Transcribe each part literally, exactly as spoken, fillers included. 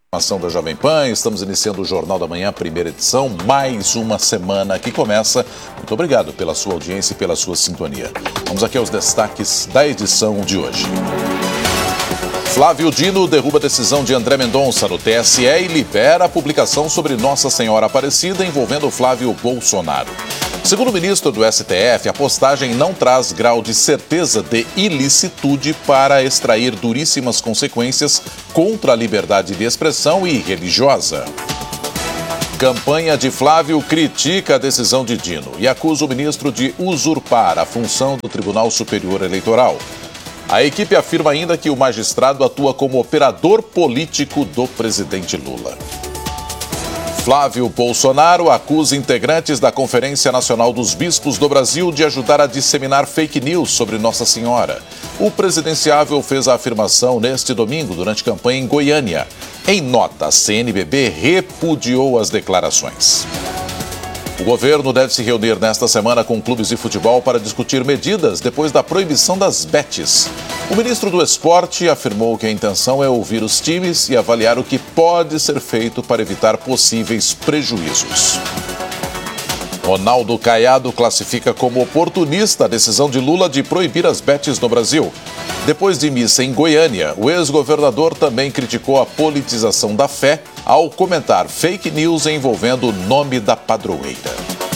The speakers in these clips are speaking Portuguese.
Ação da Jovem Pan, estamos iniciando o Jornal da Manhã, primeira edição, mais uma semana que começa. Muito obrigado pela sua audiência e pela sua sintonia. Vamos aqui aos destaques da edição de hoje. Flávio Dino derruba a decisão de André Mendonça no T S E e libera a publicação sobre Nossa Senhora Aparecida envolvendo Flávio Bolsonaro. Segundo o ministro do S T F, a postagem não traz grau de certeza de ilicitude para extrair duríssimas consequências contra a liberdade de expressão e religiosa. Campanha de Flávio critica a decisão de Dino e acusa o ministro de usurpar a função do Tribunal Superior Eleitoral. A equipe afirma ainda que o magistrado atua como operador político do presidente Lula. Flávio Bolsonaro acusa integrantes da Conferência Nacional dos Bispos do Brasil de ajudar a disseminar fake news sobre Nossa Senhora. O presidenciável fez a afirmação neste domingo durante campanha em Goiânia. Em nota, a C N B B repudiou as declarações. O governo deve se reunir nesta semana com clubes de futebol para discutir medidas depois da proibição das bets. O ministro do Esporte afirmou que a intenção é ouvir os times e avaliar o que pode ser feito para evitar possíveis prejuízos. Ronaldo Caiado classifica como oportunista a decisão de Lula de proibir as bets no Brasil. Depois de missa em Goiânia, o ex-governador também criticou a politização da fé ao comentar fake news envolvendo o nome da padroeira.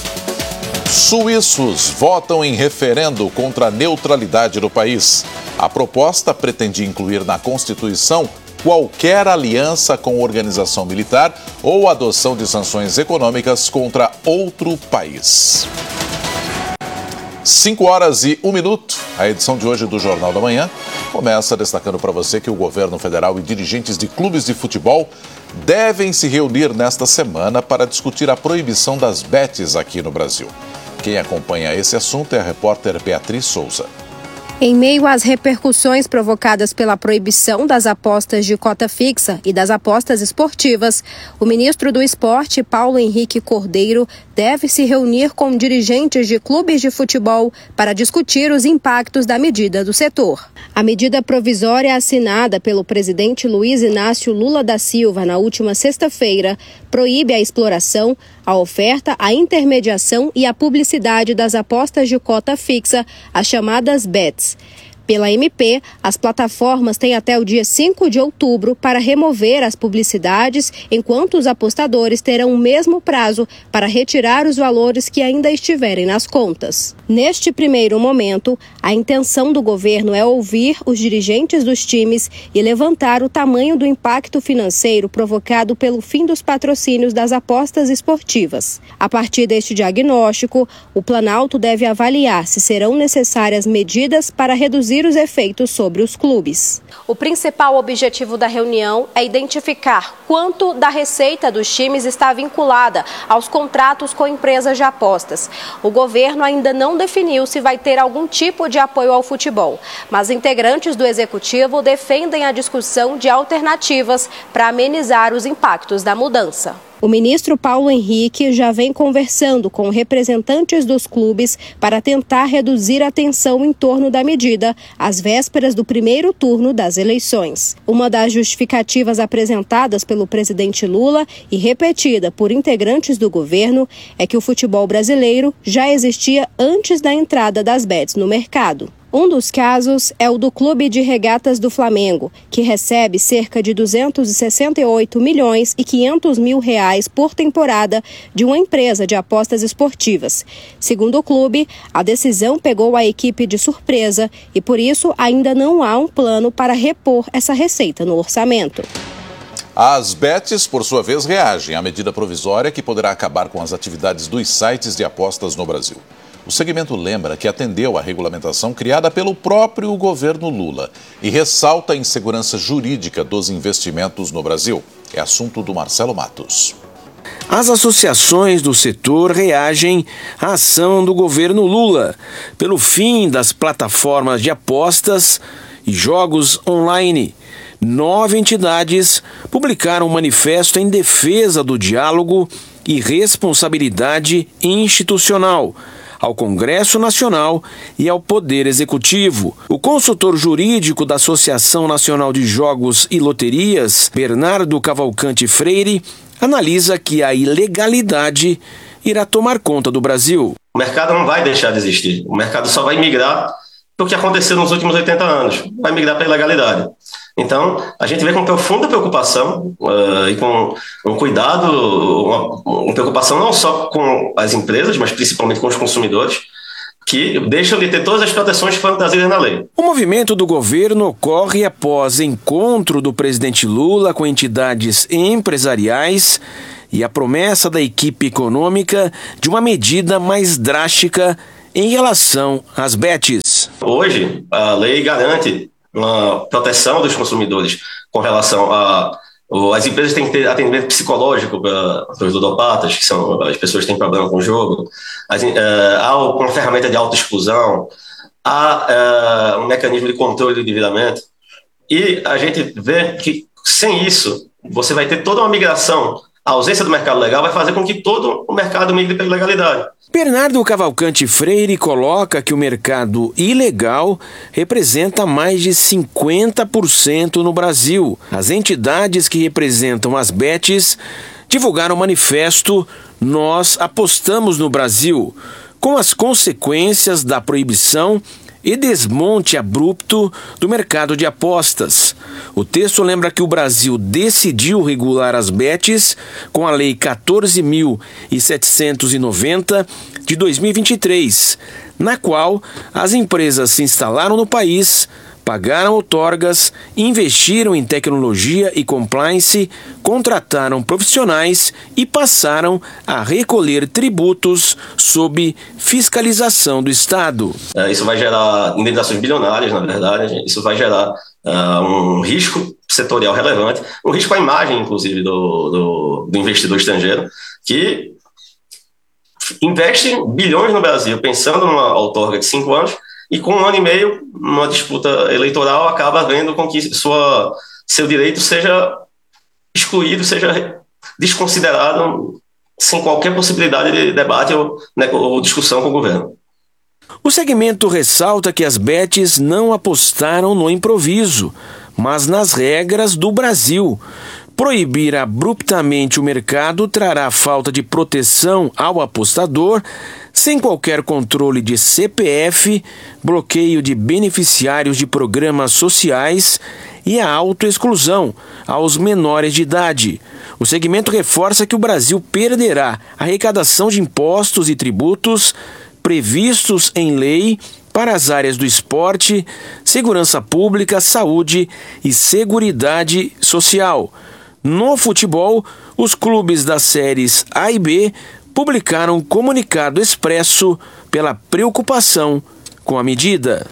Suíços votam em referendo contra a neutralidade do país. A proposta pretende incluir na Constituição qualquer aliança com organização militar ou adoção de sanções econômicas contra outro país. cinco horas e um minuto. A edição de hoje do Jornal da Manhã começa destacando para você que o governo federal e dirigentes de clubes de futebol devem se reunir nesta semana para discutir a proibição das bets aqui no Brasil. Quem acompanha esse assunto é a repórter Beatriz Souza. Em meio às repercussões provocadas pela proibição das apostas de cota fixa e das apostas esportivas, o ministro do Esporte, Paulo Henrique Cordeiro, deve se reunir com dirigentes de clubes de futebol para discutir os impactos da medida do setor. A medida provisória assinada pelo presidente Luiz Inácio Lula da Silva na última sexta-feira proíbe a exploração, a oferta, a intermediação e a publicidade das apostas de cota fixa, as chamadas bets. Pela M P, as plataformas têm até o dia cinco de outubro para remover as publicidades, enquanto os apostadores terão o mesmo prazo para retirar os valores que ainda estiverem nas contas. Neste primeiro momento, a intenção do governo é ouvir os dirigentes dos times e levantar o tamanho do impacto financeiro provocado pelo fim dos patrocínios das apostas esportivas. A partir deste diagnóstico, o Planalto deve avaliar se serão necessárias medidas para reduzir os efeitos sobre os clubes. O principal objetivo da reunião é identificar quanto da receita dos times está vinculada aos contratos com empresas de apostas. O governo ainda não definiu se vai ter algum tipo de apoio ao futebol, mas integrantes do executivo defendem a discussão de alternativas para amenizar os impactos da mudança. O ministro Paulo Henrique já vem conversando com representantes dos clubes para tentar reduzir a tensão em torno da medida às vésperas do primeiro turno das eleições. Uma das justificativas apresentadas pelo presidente Lula e repetida por integrantes do governo é que o futebol brasileiro já existia antes da entrada das bets no mercado. Um dos casos é o do Clube de Regatas do Flamengo, que recebe cerca de duzentos e sessenta e oito milhões e quinhentos mil reais por temporada de uma empresa de apostas esportivas. Segundo o clube, a decisão pegou a equipe de surpresa e, por isso, ainda não há um plano para repor essa receita no orçamento. As bets, por sua vez, reagem à medida provisória que poderá acabar com as atividades dos sites de apostas no Brasil. O segmento lembra que atendeu à regulamentação criada pelo próprio governo Lula e ressalta a insegurança jurídica dos investimentos no Brasil. É assunto do Marcelo Matos. As associações do setor reagem à ação do governo Lula pelo fim das plataformas de apostas e jogos online. Nove entidades publicaram um manifesto em defesa do diálogo e responsabilidade institucional, ao Congresso Nacional e ao Poder Executivo. O consultor jurídico da Associação Nacional de Jogos e Loterias, Bernardo Cavalcante Freire, analisa que a ilegalidade irá tomar conta do Brasil. O mercado não vai deixar de existir. O mercado só vai migrar para o que aconteceu nos últimos oitenta anos. Vai migrar para a ilegalidade. Então, a gente vê com profunda preocupação uh, e com um cuidado, uma, uma preocupação não só com as empresas, mas principalmente com os consumidores, que deixam de ter todas as proteções que foram trazidas na lei. O movimento do governo ocorre após encontro do presidente Lula com entidades empresariais e a promessa da equipe econômica de uma medida mais drástica em relação às bets. Hoje, a lei garante uma proteção dos consumidores com relação a... As empresas têm que ter atendimento psicológico para os ludopatas, que são as pessoas que têm problema com o jogo. As, uh, há uma ferramenta de autoexclusão, há uh, um mecanismo de controle do endividamento. E a gente vê que, sem isso, você vai ter toda uma migração. A ausência do mercado legal vai fazer com que todo o mercado migre para a ilegalidade. Bernardo Cavalcante Freire coloca que o mercado ilegal representa mais de cinquenta por cento no Brasil. As entidades que representam as bets divulgaram um manifesto Nós Apostamos no Brasil, com as consequências da proibição e desmonte abrupto do mercado de apostas. O texto lembra que o Brasil decidiu regular as bets com a Lei quatorze mil setecentos e noventa de dois mil e vinte e três, na qual as empresas se instalaram no país, pagaram outorgas, investiram em tecnologia e compliance, contrataram profissionais e passaram a recolher tributos sob fiscalização do Estado. Isso vai gerar indenizações bilionárias, na verdade. Isso vai gerar uh, um risco setorial relevante, um risco à imagem, inclusive, do, do, do investidor estrangeiro, que investe bilhões no Brasil, pensando numa outorga de cinco anos, e com um ano e meio, numa disputa eleitoral, acaba vendo com que sua, seu direito seja excluído, seja desconsiderado, sem qualquer possibilidade de debate ou, né, ou discussão com o governo. O segmento ressalta que as bets não apostaram no improviso, mas nas regras do Brasil. Proibir abruptamente o mercado trará falta de proteção ao apostador, sem qualquer controle de C P F, bloqueio de beneficiários de programas sociais e a autoexclusão aos menores de idade. O segmento reforça que o Brasil perderá a arrecadação de impostos e tributos previstos em lei para as áreas do esporte, segurança pública, saúde e seguridade social. No futebol, os clubes das séries A e B publicaram um comunicado expresso pela preocupação com a medida.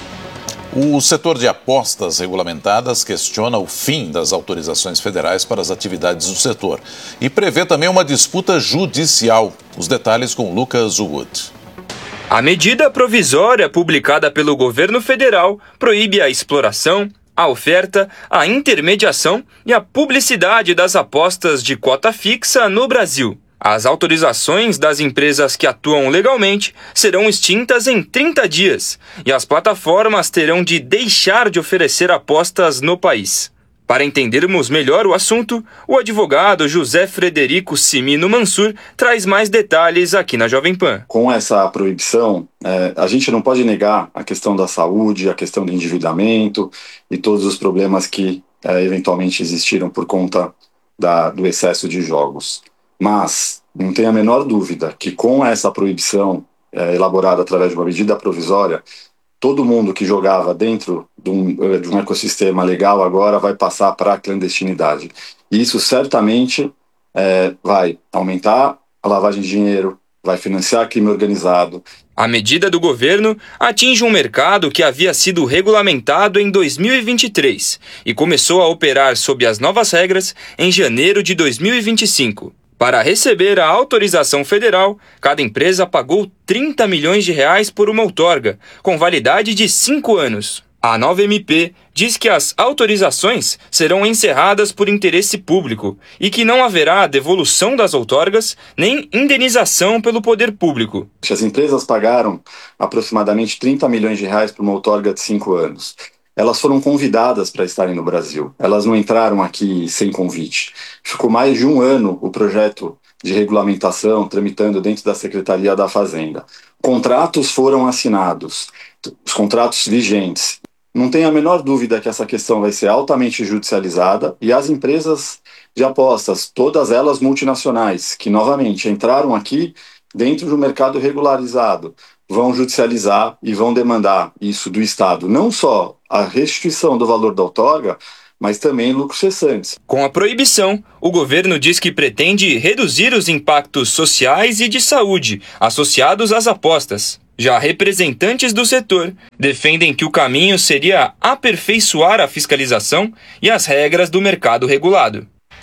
O setor de apostas regulamentadas questiona o fim das autorizações federais para as atividades do setor e prevê também uma disputa judicial. Os detalhes com Lucas Wood. A medida provisória publicada pelo governo federal proíbe a exploração, a oferta, a intermediação e a publicidade das apostas de cota fixa no Brasil. As autorizações das empresas que atuam legalmente serão extintas em trinta dias e as plataformas terão de deixar de oferecer apostas no país. Para entendermos melhor o assunto, o advogado José Frederico Cimino Mansur traz mais detalhes aqui na Jovem Pan. Com essa proibição, é, a gente não pode negar a questão da saúde, a questão do endividamento e todos os problemas que é, eventualmente existiram por conta da, do excesso de jogos. Mas não tem a menor dúvida que com essa proibição é, elaborada através de uma medida provisória, todo mundo que jogava dentro de um, de um ecossistema legal agora vai passar para a clandestinidade. E isso certamente é, vai aumentar a lavagem de dinheiro, vai financiar crime organizado. A medida do governo atinge um mercado que havia sido regulamentado em dois mil e vinte e três e começou a operar sob as novas regras em janeiro de dois mil e vinte e cinco. Para receber a autorização federal, cada empresa pagou trinta milhões de reais por uma outorga, com validade de cinco anos. A nova M P diz que as autorizações serão encerradas por interesse público e que não haverá devolução das outorgas nem indenização pelo poder público. As empresas pagaram aproximadamente trinta milhões de reais por uma outorga de cinco anos. Elas foram convidadas para estarem no Brasil. Elas não entraram aqui sem convite. Ficou mais de um ano o projeto de regulamentação tramitando dentro da Secretaria da Fazenda. Contratos foram assinados, os contratos vigentes. Não tem a menor dúvida que essa questão vai ser altamente judicializada e as empresas de apostas, todas elas multinacionais, que novamente entraram aqui dentro do mercado regularizado, vão judicializar e vão demandar isso do Estado. Não só a restituição do valor da outorga, mas também lucros cessantes. Com a proibição, o governo diz que pretende reduzir os impactos sociais e de saúde associados às apostas. Já representantes do setor defendem que o caminho seria aperfeiçoar a fiscalização e as regras do mercado regulado.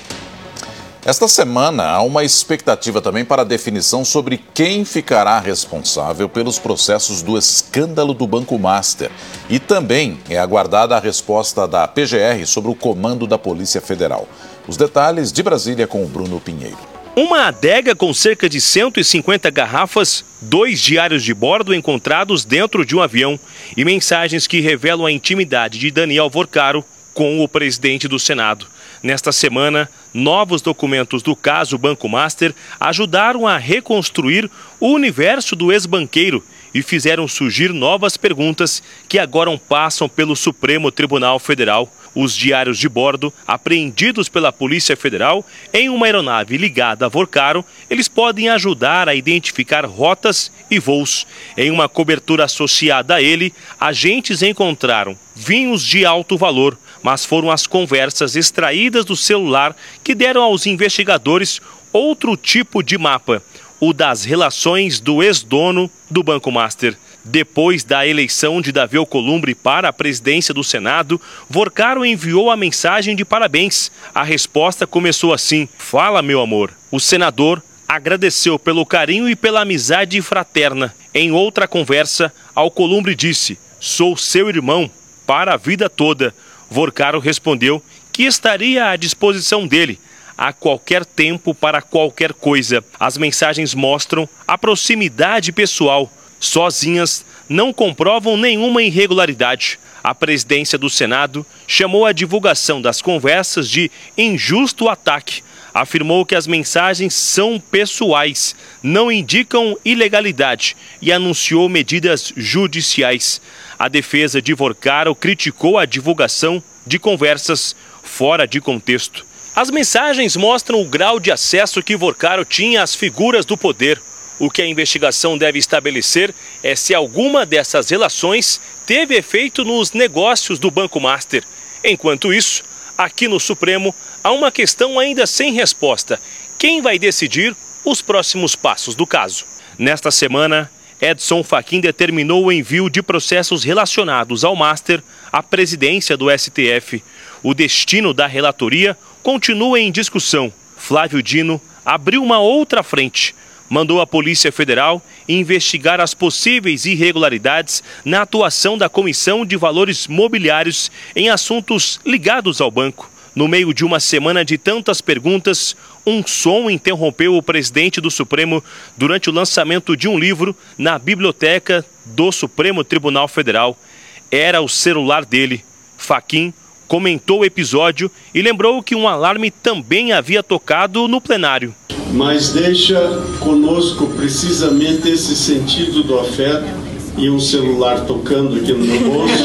Esta semana há uma expectativa também para a definição sobre quem ficará responsável pelos processos do escândalo do Banco Master. E também é aguardada a resposta da P G R sobre o comando da Polícia Federal. Os detalhes de Brasília com o Bruno Pinheiro. Uma adega com cerca de cento e cinquenta garrafas, dois diários de bordo encontrados dentro de um avião e mensagens que revelam a intimidade de Daniel Vorcaro com o presidente do Senado. Nesta semana, novos documentos do caso Banco Master ajudaram a reconstruir o universo do ex-banqueiro e fizeram surgir novas perguntas que agora passam pelo Supremo Tribunal Federal. Os diários de bordo, apreendidos pela Polícia Federal em uma aeronave ligada a Vorcaro, eles podem ajudar a identificar rotas e voos. Em uma cobertura associada a ele, agentes encontraram vinhos de alto valor, mas foram as conversas extraídas do celular que deram aos investigadores outro tipo de mapa, o das relações do ex-dono do Banco Master. Depois da eleição de Davi Alcolumbre para a presidência do Senado, Vorcaro enviou a mensagem de parabéns. A resposta começou assim: "Fala, meu amor." O senador agradeceu pelo carinho e pela amizade fraterna. Em outra conversa, Alcolumbre disse: "Sou seu irmão para a vida toda." Vorcaro respondeu que estaria à disposição dele a qualquer tempo para qualquer coisa. As mensagens mostram a proximidade pessoal. Sozinhas, não comprovam nenhuma irregularidade. A presidência do Senado chamou a divulgação das conversas de injusto ataque. Afirmou que as mensagens são pessoais, não indicam ilegalidade e anunciou medidas judiciais. A defesa de Vorcaro criticou a divulgação de conversas fora de contexto. As mensagens mostram o grau de acesso que Vorcaro tinha às figuras do poder. O que a investigação deve estabelecer é se alguma dessas relações teve efeito nos negócios do Banco Master. Enquanto isso, aqui no Supremo, há uma questão ainda sem resposta: quem vai decidir os próximos passos do caso? Nesta semana, Edson Fachin determinou o envio de processos relacionados ao Master à presidência do S T F. O destino da relatoria continua em discussão. Flávio Dino abriu uma outra frente. Mandou a Polícia Federal investigar as possíveis irregularidades na atuação da Comissão de Valores Mobiliários em assuntos ligados ao banco. No meio de uma semana de tantas perguntas, um som interrompeu o presidente do Supremo durante o lançamento de um livro na biblioteca do Supremo Tribunal Federal. Era o celular dele. Fachin comentou o episódio e lembrou que um alarme também havia tocado no plenário. Mas deixa conosco precisamente esse sentido do afeto e um celular tocando aqui no meu bolso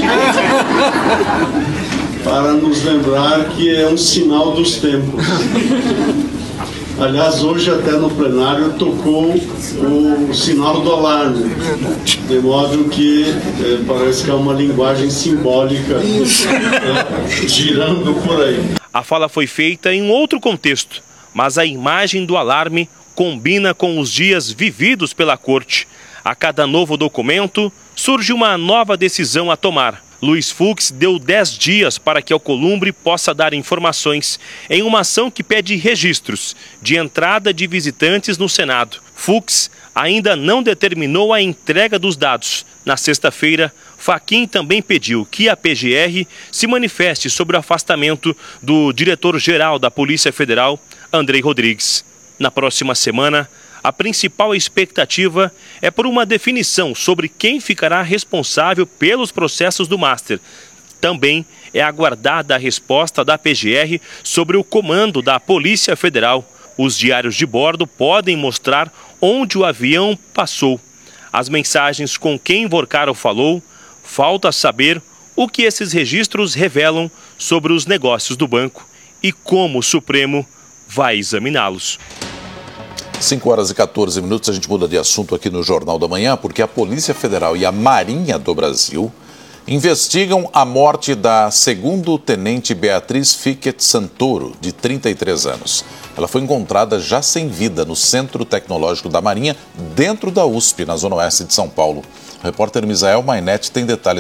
para nos lembrar que é um sinal dos tempos. Aliás, hoje até no plenário tocou o sinal do alarme, de modo que eh, parece que é uma linguagem simbólica eh, girando por aí. A fala foi feita em um outro contexto, mas a imagem do alarme combina com os dias vividos pela corte. A cada novo documento, surge uma nova decisão a tomar. Luiz Fux deu dez dias para que Alcolumbre possa dar informações em uma ação que pede registros de entrada de visitantes no Senado. Fux ainda não determinou a entrega dos dados. Na sexta-feira, Fachin também pediu que a P G R se manifeste sobre o afastamento do diretor-geral da Polícia Federal, Andrei Rodrigues. Na próxima semana, a principal expectativa é por uma definição sobre quem ficará responsável pelos processos do Master. Também é aguardada a resposta da P G R sobre o comando da Polícia Federal. Os diários de bordo podem mostrar onde o avião passou. As mensagens com quem Vorcaro falou, falta saber o que esses registros revelam sobre os negócios do banco e como o Supremo vai examiná-los. cinco horas e quatorze minutos, a gente muda de assunto aqui no Jornal da Manhã, porque a Polícia Federal e a Marinha do Brasil investigam a morte da segundo-tenente Beatriz Fiquet Santoro, de trinta e três anos. Ela foi encontrada já sem vida no Centro Tecnológico da Marinha, dentro da U S P, na Zona Oeste de São Paulo. O repórter Misael Mainetti tem detalhes.